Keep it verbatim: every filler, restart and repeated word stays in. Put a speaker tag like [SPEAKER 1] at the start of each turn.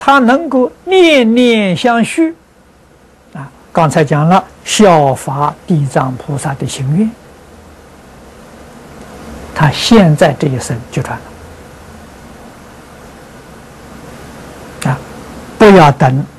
[SPEAKER 1] 他能够念念相续啊。刚才讲了，效法地藏菩萨的行愿，他现在这一生就传了啊，不要等